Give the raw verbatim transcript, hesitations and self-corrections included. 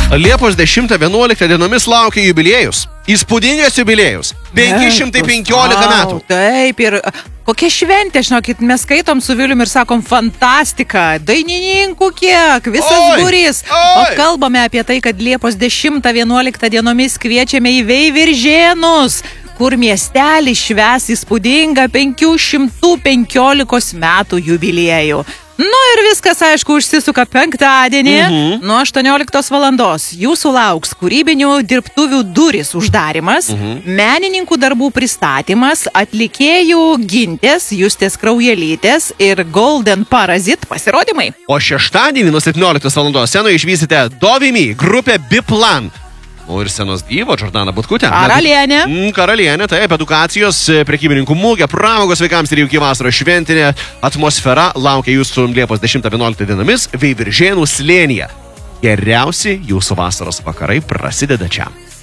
Liepos dešimtą vienuoliktą dienomis laukia jubiliejus. Įspūdingas jubiliejus. penki šimtai penkiolika metų. Taip, ir kokia šventė, žinokit, mes skaitom su Vilium ir sakom fantastika, dainininkų kiek, visas Oi, būrys. oi. O kalbame apie tai, kad Liepos dešimtą vienuoliktą dienomis kviečiame į Veiviržėnus, kur miestelis švęs įspūdingą penki šimtai penkiolikos metų jubiliejų. Nu ir viskas, aišku, užsisuka penktadienį, mhm. nuo aštuonioliktos valandos. Jūsų lauks kūrybinių dirbtuvių durys uždarimas, mhm. menininkų darbų pristatymas, atlikėjų Gintės, Justės Kraujelytės ir Golden Parazit pasirodymai. O šeštadienį nuo septynioliktos valandos scenoje išvysite Dovimi grupę Biplan. O ir scenos gyvo, Džordana Butkutė. Karalienė. Mm, karalienė, taip, edukacijos, prekybininkų mūgė, pramogos vaikams ir jauki vasaros šventinė atmosfera laukia jūsų Liepos dešimtą vienuoliktą dienomis Veiviržėnų slėnyje. Geriausi jūsų vasaros vakarai prasideda čia.